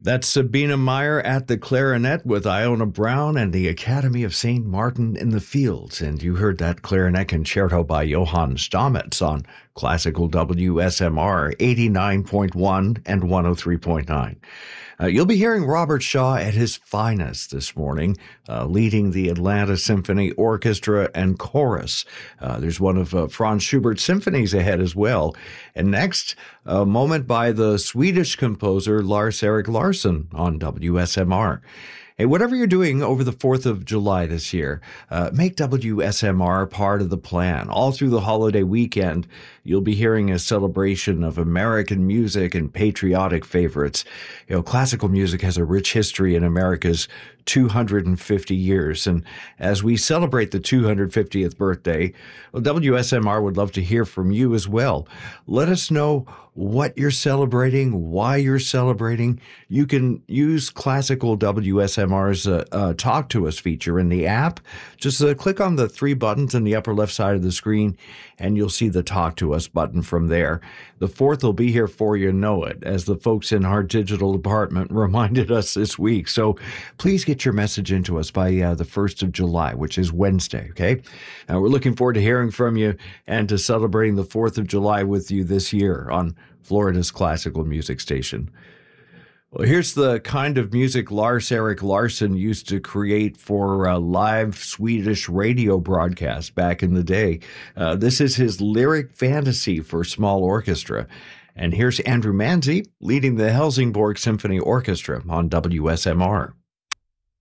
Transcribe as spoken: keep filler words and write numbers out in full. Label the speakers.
Speaker 1: That's Sabina Meyer at the clarinet with Iona Brown and the Academy of Saint Martin in the Fields. And you heard that clarinet concerto by Johann Stamitz on Classical W S M R eighty-nine point one and one oh three point nine. Uh, you'll be hearing Robert Shaw at his finest this morning, uh, leading the Atlanta Symphony Orchestra and Chorus. Uh, there's one of uh, Franz Schubert's symphonies ahead as well. And next, a moment by the Swedish composer Lars-Erik Larsson on W S M R. Hey, whatever you're doing over the fourth of July this year, uh, make W S M R part of the plan. All through the holiday weekend, you'll be hearing a celebration of American music and patriotic favorites. You know, classical music has a rich history in America's two hundred fifty years. And as we celebrate the two hundred fiftieth birthday, well, W S M R would love to hear from you as well. Let us know what you're celebrating, why you're celebrating. You can use Classical W S M R's uh, uh, Talk to Us feature in the app. Just uh, click on the three buttons in the upper left side of the screen, and you'll see the Talk to Us button from there. The fourth will be here for you know it, as the folks in our digital department reminded us this week. So please get your message into us by uh, the first of July, which is Wednesday, okay? Uh, we're looking forward to hearing from you and to celebrating the fourth of July with you this year on Florida's classical music station. Well, here's the kind of music Lars-Erik Larsson used to create for uh, live Swedish radio broadcasts back in the day. Uh, this is his lyric fantasy for small orchestra. And here's Andrew Manzi leading the Helsingborg Symphony Orchestra on W S M R.